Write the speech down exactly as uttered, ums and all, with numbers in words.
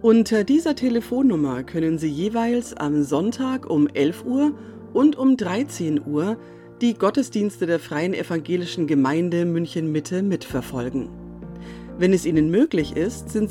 Unter dieser Telefonnummer können Sie jeweils am Sonntag um elf Uhr und um dreizehn Uhr die Gottesdienste der Freien Evangelischen Gemeinde München-Mitte mitverfolgen. Wenn es Ihnen möglich ist, sind